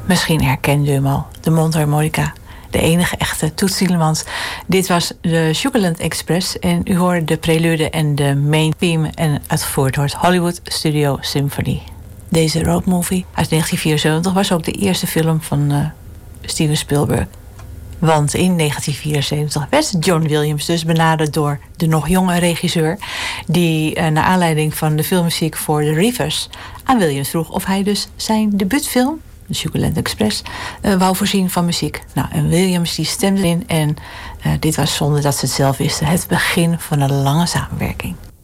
Misschien herkende u hem al, de mondharmonica. De enige echte Toets Tielemans. Dit was de Sugarland Express en u hoorde de prelude en de main theme en uitgevoerd door het Hollywood Studio Symphony. Deze roadmovie uit 1974 was ook de eerste film van Steven Spielberg. Want in 1974 werd John Williams dus benaderd door de nog jonge regisseur, die naar aanleiding van de filmmuziek voor The Reavers aan Williams vroeg of hij dus zijn debuutfilm, de Sugarland Express, wou voorzien van muziek. Nou, en Williams die stemde in en dit was, zonder dat ze het zelf wisten, het begin van een lange samenwerking.